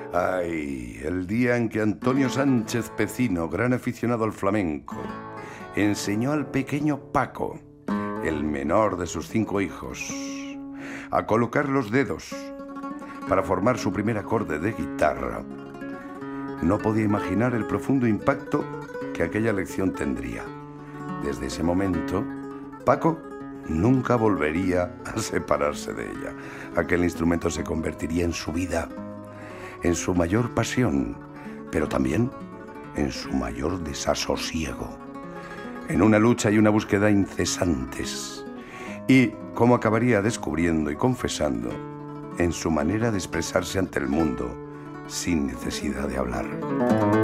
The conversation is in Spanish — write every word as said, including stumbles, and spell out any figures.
Ay, el día en que Antonio Sánchez Pecino, gran aficionado al flamenco, enseñó al pequeño Paco, el menor de sus cinco hijos, a colocar los dedos para formar su primer acorde de guitarra. No podía imaginar el profundo impacto que aquella lección tendría. Desde ese momento, Paco nunca volvería a separarse de ella. Aquel instrumento se convertiría en su vida, en su mayor pasión, pero también en su mayor desasosiego, en una lucha y una búsqueda incesantes. Y, como acabaría descubriendo y confesando, en su manera de expresarse ante el mundo sin necesidad de hablar.